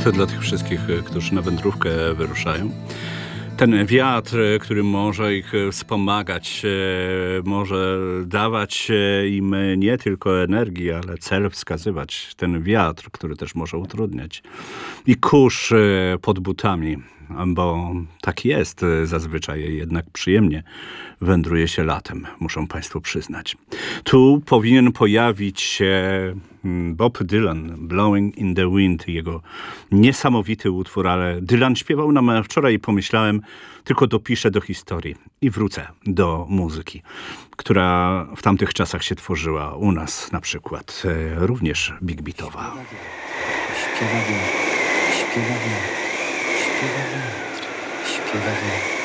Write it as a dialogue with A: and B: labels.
A: To dla tych wszystkich, którzy na wędrówkę wyruszają. Ten wiatr, który może ich wspomagać, może dawać im nie tylko energii, ale cel wskazywać. Ten wiatr, który też może utrudniać. I kurz pod butami, bo tak jest zazwyczaj, jednak przyjemnie wędruje się latem, muszą państwo przyznać. Tu powinien pojawić się Bob Dylan, Blowing in the Wind, jego niesamowity utwór, ale Dylan śpiewał nam wczoraj i pomyślałem, tylko dopiszę do historii i wrócę do muzyki, która w tamtych czasach się tworzyła u nas na przykład, również big beatowa.
B: Śpiewa wiatr, śpiewa wiatr, śpiewa wiatr, śpiewa wiatr.